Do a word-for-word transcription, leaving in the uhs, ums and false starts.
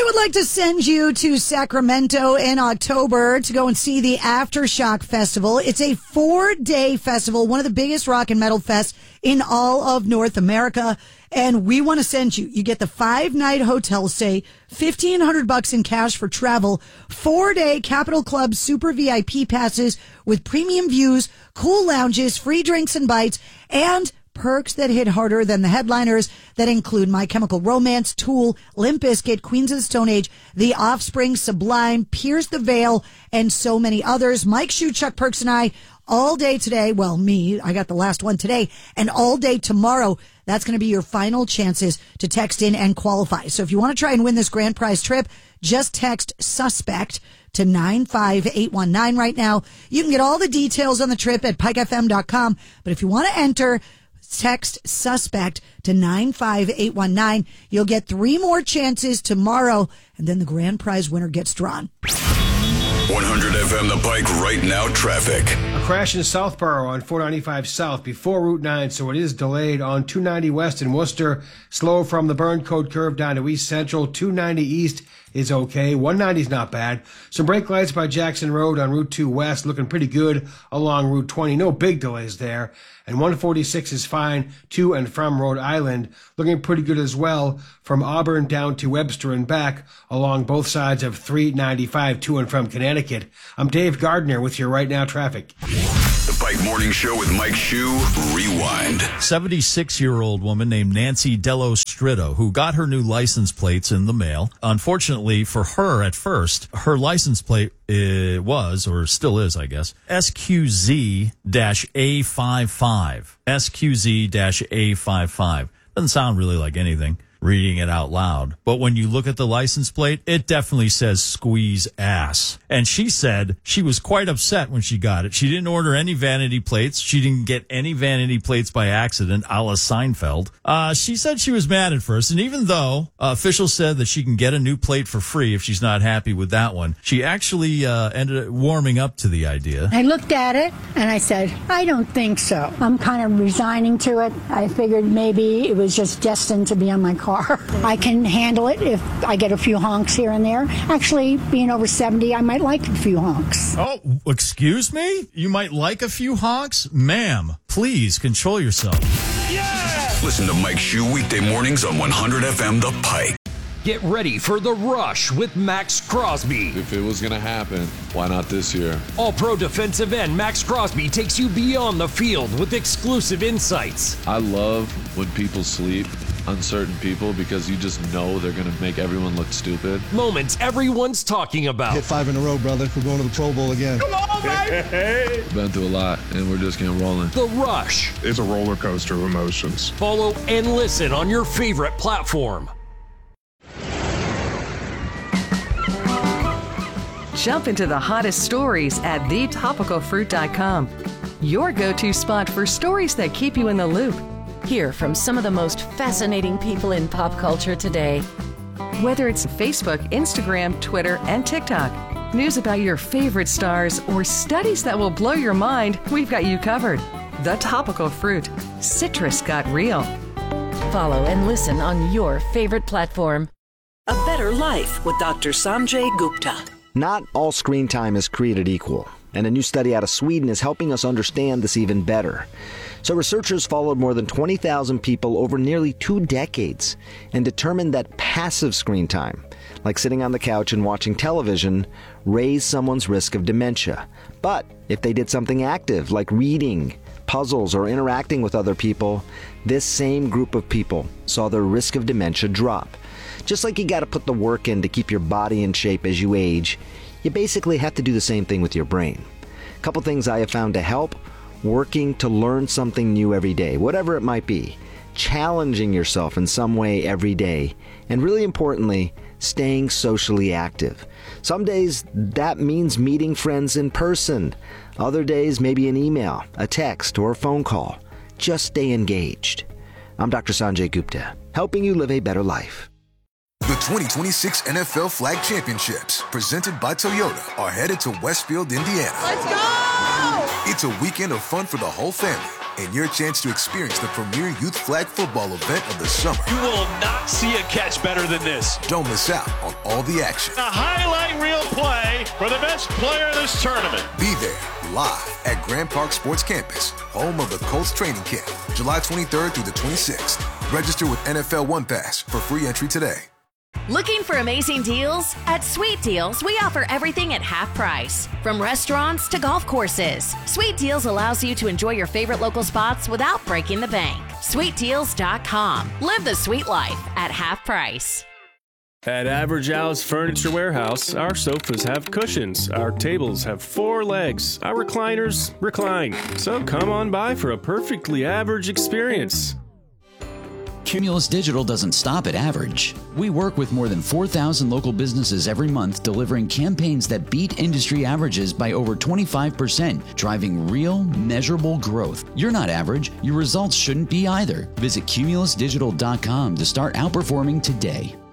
would like to send you to Sacramento in October to go and see the Aftershock Festival. It's a four-day festival, one of the biggest rock and metal fests in all of North America. And we want to send you. You get the five-night hotel stay, fifteen hundred bucks in cash for travel, four-day Capitol Club Super V I P passes with premium views, cool lounges, free drinks and bites, and perks that hit harder than the headliners that include My Chemical Romance, Tool, Limp Bizkit, Queens of the Stone Age, The Offspring, Sublime, Pierce the Veil, and so many others. Mike Shue, Chuck Perks, and I all day today. Well, me, I got the last one today, and all day tomorrow. That's going to be your final chances to text in and qualify. So if you want to try and win this grand prize trip, just text SUSPECT to nine five eight one nine right now. You can get all the details on the trip at pike f m dot com. But if you want to enter, text SUSPECT to nine five eight one nine. You'll get three more chances tomorrow, and then the grand prize winner gets drawn. one hundred F M The Pike right now traffic. A crash in Southborough on four ninety-five South before Route nine, so it is delayed on two ninety West in Worcester. Slow from the Burn Code curve down to East Central. two ninety East is okay. one ninety is not bad. Some brake lights by Jackson Road on Route two West looking pretty good along Route twenty. No big delays there. And one forty-six is fine to and from Rhode Island, looking pretty good as well from Auburn down to Webster and back along both sides of three ninety-five to and from Connecticut. I'm Dave Gardner with your Right Now traffic. The Pike Morning Show with Mike Shue, Rewind. seventy-six-year-old woman named Nancy Dello Stritto, who got her new license plates in the mail. Unfortunately for her at first, her license plate uh, was, or still is, I guess, S Q Z A fifty-five. S Q Z A fifty-five. Doesn't sound really like anything, reading it out loud. But when you look at the license plate, it definitely says squeeze ass. And she said she was quite upset when she got it. She didn't order any vanity plates. She didn't get any vanity plates by accident, a la Seinfeld. Uh, she said she was mad at first. And even though uh, officials said that she can get a new plate for free if she's not happy with that one, she actually uh, ended up warming up to the idea. I looked at it and I said, I don't think so. I'm kind of resigning to it. I figured maybe it was just destined to be on my car. I can handle it if I get a few honks here and there. Actually, being over seventy, I might like a few honks. Oh, excuse me? You might like a few honks? Ma'am, please control yourself. Yeah! Listen to Mike Shue weekday mornings on one hundred F M The Pike. Get ready for The Rush with Max Crosby. If it was going to happen, why not this year? All-pro defensive end Max Crosby takes you beyond the field with exclusive insights. I love when people sleep on certain people because you just know they're going to make everyone look stupid. Moments everyone's talking about. Hit five in a row, brother. We're going to the Pro Bowl again. Come on, baby! Been through a lot, and we're just getting rolling. The Rush. It's a roller coaster of emotions. Follow and listen on your favorite platform. Jump into the hottest stories at the topical fruit dot com. Your go-to spot for stories that keep you in the loop. Hear from some of the most fascinating people in pop culture today. Whether it's Facebook, Instagram, Twitter, and TikTok, news about your favorite stars, or studies that will blow your mind, we've got you covered. The Topical Fruit. Citrus got real. Follow and listen on your favorite platform. A Better Life with Doctor Sanjay Gupta. Not all screen time is created equal, and a new study out of Sweden is helping us understand this even better. So researchers followed more than twenty thousand people over nearly two decades and determined that passive screen time, like sitting on the couch and watching television, raised someone's risk of dementia. But if they did something active, like reading, puzzles, or interacting with other people, this same group of people saw their risk of dementia drop. Just like you got to put the work in to keep your body in shape as you age, you basically have to do the same thing with your brain. A couple things I have found to help: working to learn something new every day, whatever it might be, challenging yourself in some way every day, and really importantly, staying socially active. Some days that means meeting friends in person. Other days maybe an email, a text, or a phone call. Just stay engaged. I'm Doctor Sanjay Gupta, helping you live a better life. The twenty twenty-six N F L Flag Championships, presented by Toyota, are headed to Westfield, Indiana. Let's go! It's a weekend of fun for the whole family, and your chance to experience the premier youth flag football event of the summer. You will not see a catch better than this. Don't miss out on all the action. A highlight reel play for the best player of this tournament. Be there live at Grand Park Sports Campus, home of the Colts training camp, July twenty-third through the twenty-sixth. Register with N F L One Pass for free entry today. Looking for amazing deals? At Sweet Deals, we offer everything at half price. From restaurants to golf courses, Sweet Deals allows you to enjoy your favorite local spots without breaking the bank. sweet deals dot com. Live the sweet life at half price. At Average Al's Furniture Warehouse, our sofas have cushions, our tables have four legs, our recliners recline. So come on by for a perfectly average experience. Cumulus Digital doesn't stop at average. We work with more than four thousand local businesses every month, delivering campaigns that beat industry averages by over twenty-five percent, driving real, measurable growth. You're not average. Your results shouldn't be either. Visit cumulus digital dot com to start outperforming today.